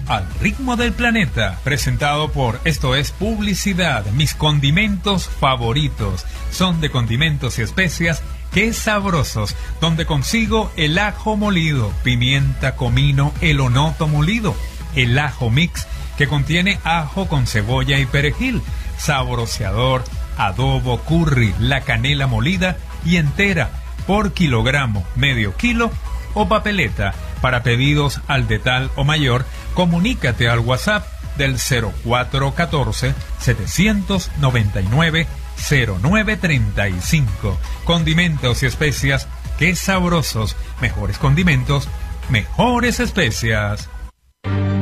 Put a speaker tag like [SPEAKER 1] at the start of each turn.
[SPEAKER 1] al ritmo del planeta. Presentado por Esto es Publicidad. Mis condimentos favoritos son de condimentos y especias ¡Qué sabrosos! Donde consigo el ajo molido, pimienta, comino, elonoto molido, el ajo mix que contiene ajo con cebolla y perejil, sabroseador, adobo, curry, la canela molida y entera por kilogramo, medio kilo o papeleta. Para pedidos al de tal o mayor, comunícate al WhatsApp del 0414-799-0935. Condimentos y especias, qué sabrosos. Mejores condimentos, mejores especias.